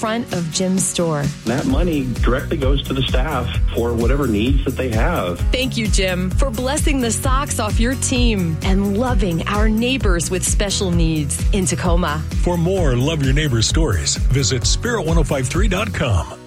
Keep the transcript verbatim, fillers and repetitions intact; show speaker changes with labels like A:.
A: front of Jim's store.
B: That money directly goes to the staff for whatever needs that they have.
A: Thank you, Jim, for blessing the socks off your team and loving our neighbors with special needs in Tacoma.
C: For more Love Your Neighbors stories, visit spirit ten fifty-three dot com.